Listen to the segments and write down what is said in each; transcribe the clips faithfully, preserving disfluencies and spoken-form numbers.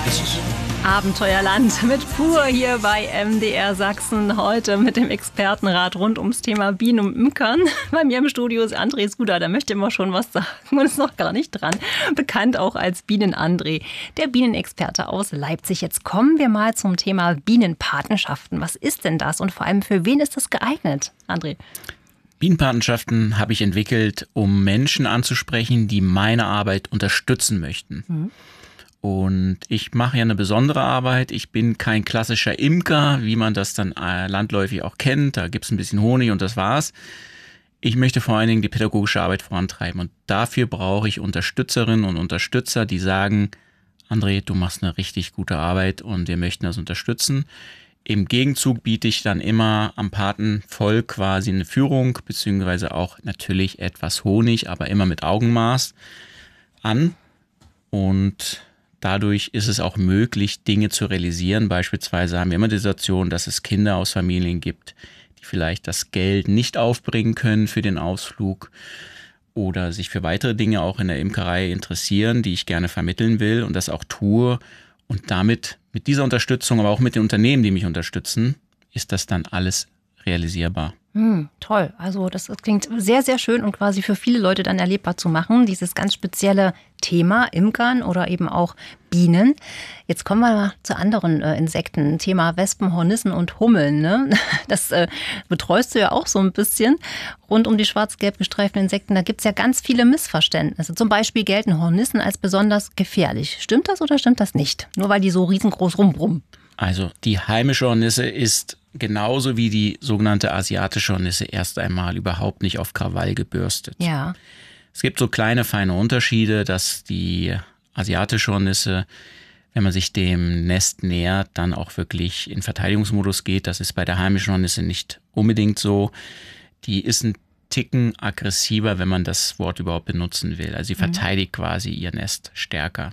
ist es. Abenteuerland mit Pur hier bei M D R Sachsen. Heute mit dem Expertenrat rund ums Thema Bienen und Imkern. Bei mir im Studio ist André Skuda, der möchte immer schon was sagen und ist noch gar nicht dran. Bekannt auch als Bienen-André, der Bienenexperte aus Leipzig. Jetzt kommen wir mal zum Thema Bienenpatenschaften. Was ist denn das und vor allem für wen ist das geeignet, André? Bienenpatenschaften habe ich entwickelt, um Menschen anzusprechen, die meine Arbeit unterstützen möchten. Mhm. Und ich mache ja eine besondere Arbeit. Ich bin kein klassischer Imker, wie man das dann landläufig auch kennt. Da gibt es ein bisschen Honig und das war's. Ich möchte vor allen Dingen die pädagogische Arbeit vorantreiben. Und dafür brauche ich Unterstützerinnen und Unterstützer, die sagen, André, du machst eine richtig gute Arbeit und wir möchten das unterstützen. Im Gegenzug biete ich dann immer am Patenvolk quasi eine Führung, beziehungsweise auch natürlich etwas Honig, aber immer mit Augenmaß an. Und dadurch ist es auch möglich, Dinge zu realisieren. Beispielsweise haben wir immer die Situation, dass es Kinder aus Familien gibt, die vielleicht das Geld nicht aufbringen können für den Ausflug oder sich für weitere Dinge auch in der Imkerei interessieren, die ich gerne vermitteln will und das auch tue. Und damit, mit dieser Unterstützung, aber auch mit den Unternehmen, die mich unterstützen, ist das dann alles realisierbar. Hm, toll. Also das klingt sehr, sehr schön und quasi für viele Leute dann erlebbar zu machen. Dieses ganz spezielle Thema Imkern oder eben auch Bienen. Jetzt kommen wir mal zu anderen äh, Insekten. Thema Wespen, Hornissen und Hummeln. Ne? Das äh, betreust du ja auch so ein bisschen rund um die schwarz-gelb gestreiften Insekten. Da gibt es ja ganz viele Missverständnisse. Zum Beispiel gelten Hornissen als besonders gefährlich. Stimmt das oder stimmt das nicht? Nur weil die so riesengroß rumbrummen. Also die heimische Hornisse ist genauso wie die sogenannte asiatische Hornisse erst einmal überhaupt nicht auf Krawall gebürstet. Ja. Es gibt so kleine, feine Unterschiede, dass die asiatische Hornisse, wenn man sich dem Nest nähert, dann auch wirklich in Verteidigungsmodus geht. Das ist bei der heimischen Hornisse nicht unbedingt so. Die ist ein Ticken aggressiver, wenn man das Wort überhaupt benutzen will. Also sie mhm. verteidigt quasi ihr Nest stärker.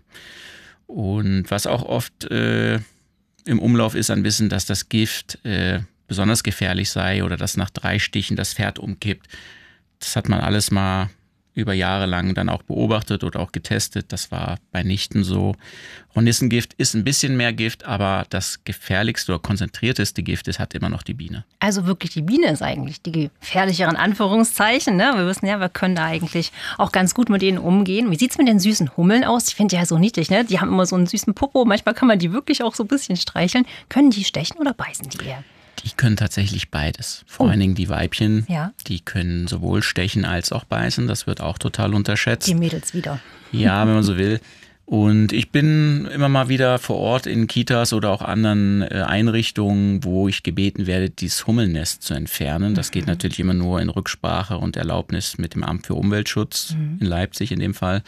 Und was auch oft äh, im Umlauf ist an Wissen, dass das Gift äh, besonders gefährlich sei oder dass nach drei Stichen das Pferd umkippt. Das hat man alles mal über Jahre lang dann auch beobachtet oder auch getestet. Das war bei nichten so. Hornissengift ist ein bisschen mehr Gift, aber das gefährlichste oder konzentrierteste Gift ist, hat immer noch die Biene. Also wirklich, die Biene ist eigentlich die gefährlichere in Anführungszeichen. Ne? Wir wissen ja, wir können da eigentlich auch ganz gut mit denen umgehen. Wie sieht es mit den süßen Hummeln aus? Ich finde die ja so niedlich. Ne? Die haben immer so einen süßen Popo. Manchmal kann man die wirklich auch so ein bisschen streicheln. Können die stechen oder beißen die eher? Die können tatsächlich beides. Vor oh. allen Dingen die Weibchen, ja. die können sowohl stechen als auch beißen. Das wird auch total unterschätzt. Die Mädels wieder. Ja, wenn man so will. Und ich bin immer mal wieder vor Ort in Kitas oder auch anderen Einrichtungen, wo ich gebeten werde, dieses Hummelnest zu entfernen. Das mhm. geht natürlich immer nur in Rücksprache und Erlaubnis mit dem Amt für Umweltschutz mhm. in Leipzig in dem Fall.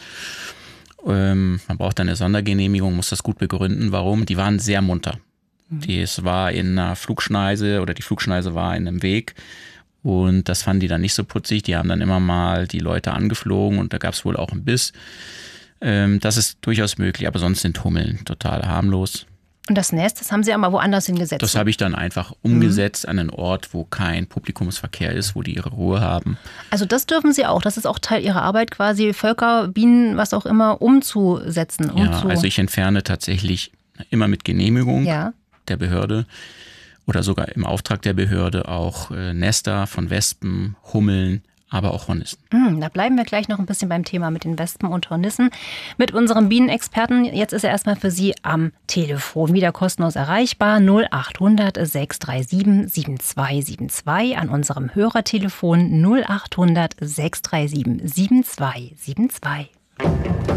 Ähm, man braucht dann eine Sondergenehmigung, muss das gut begründen, warum. Die waren sehr munter. Die, es war in einer Flugschneise oder die Flugschneise war in einem Weg und das fanden die dann nicht so putzig. Die haben dann immer mal die Leute angeflogen und da gab es wohl auch einen Biss. Ähm, das ist durchaus möglich, aber sonst sind Hummeln total harmlos. Und das Nest, das haben Sie aber woanders hingesetzt? Das habe ich dann einfach umgesetzt mhm. an einen Ort, wo kein Publikumsverkehr ist, wo die ihre Ruhe haben. Also das dürfen Sie auch, das ist auch Teil Ihrer Arbeit quasi, Völker, Bienen, was auch immer, umzusetzen. Ja, umzu- also ich entferne tatsächlich immer mit Genehmigung. Ja. Der Behörde oder sogar im Auftrag der Behörde auch äh, Nester von Wespen, Hummeln, aber auch Hornissen. Mm, da bleiben wir gleich noch ein bisschen beim Thema mit den Wespen und Hornissen. Mit unserem Bienenexperten, jetzt ist er erstmal für Sie am Telefon, wieder kostenlos erreichbar, null acht hundert sechs drei sieben sieben zwei sieben zwei, an unserem Hörertelefon null acht hundert sechs drei sieben sieben zwei sieben zwei.